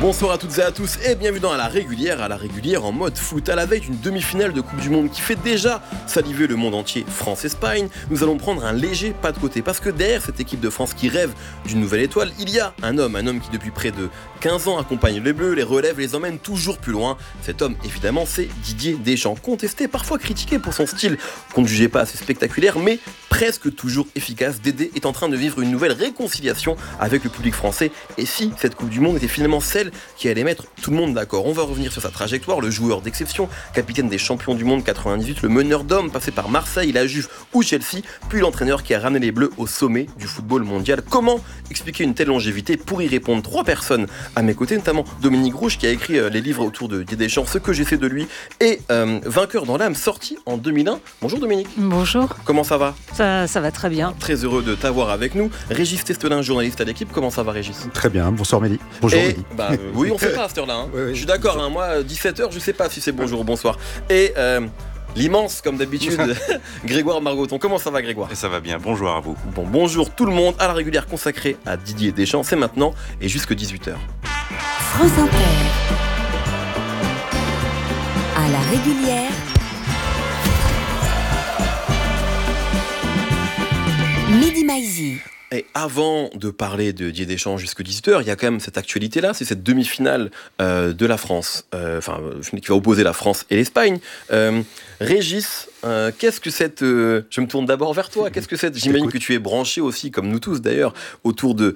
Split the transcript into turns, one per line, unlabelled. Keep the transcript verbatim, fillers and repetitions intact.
Bonsoir à toutes et à tous et bienvenue dans à la régulière, à la régulière en mode foot. À la veille d'une demi-finale de Coupe du Monde qui fait déjà saliver le monde entier, France-Espagne, nous allons prendre un léger pas de côté parce que derrière cette équipe de France qui rêve d'une nouvelle étoile, il y a un homme, un homme qui depuis près de quinze ans accompagne les Bleus, les relève, les emmène toujours plus loin. Cet homme, évidemment, c'est Didier Deschamps, contesté, parfois critiqué pour son style qu'on ne jugeait pas assez spectaculaire, mais presque toujours efficace. Dédé est en train de vivre une nouvelle réconciliation avec le public français. Et si cette Coupe du Monde était finalement celle qui allait mettre tout le monde d'accord? On va revenir sur sa trajectoire, le joueur d'exception, capitaine des champions du monde quatre-vingt-dix-huit, le meneur d'hommes passé par Marseille, la Juve ou Chelsea, puis l'entraîneur qui a ramené les Bleus au sommet du football mondial. Comment expliquer une telle longévité? Pour y répondre, trois personnes à mes côtés, notamment Dominique Rouge qui a écrit euh, les livres autour de Didier Deschamps, Ce que j'ai fait de lui, et euh, Vainqueur dans l'âme, sorti en deux mille un. Bonjour Dominique.
Bonjour.
Comment ça va?
Ça, ça va très bien.
Très heureux de t'avoir avec nous. Régis Testelin, journaliste à l'équipe. Comment ça va, Régis?
Très bien. Bonsoir Mehdi. Bonjour
et,
Mehdi.
Bah, euh, oui, on sait pas à cette heure-là. Hein.
Oui, oui.
Je suis d'accord. Hein, moi, dix-sept heures, je sais pas si c'est bonjour ou bonsoir. Et euh, l'immense, comme d'habitude, Grégoire Margoton. Comment ça va, Grégoire?
Et ça va bien. Bonjour à vous.
Bon, bonjour tout le monde. À la régulière consacrée à Didier Deschamps, c'est maintenant et jusque dix-huit heures.
France Inter. À la régulière. Mehdi Maizi.
Et avant de parler de Didier Deschamps jusque dix-huit heures, il y a quand même cette actualité-là, c'est cette demi-finale euh, de la France, euh, enfin, qui va opposer la France et l'Espagne. Euh, Régis, euh, qu'est-ce que cette... Euh, je me tourne d'abord vers toi, qu'est-ce que cette... J'imagine que tu es branché aussi, comme nous tous d'ailleurs, autour de,